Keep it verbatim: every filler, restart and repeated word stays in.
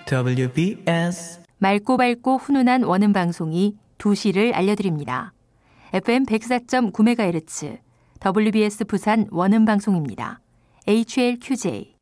더블유 비 에스 맑고 밝고 훈훈한 원음 방송이 두 시를 알려드립니다. 에프엠 백사 점 구 메가헤르츠 더블유 비 에스 부산 원음 방송입니다. 에이치 엘 큐 제이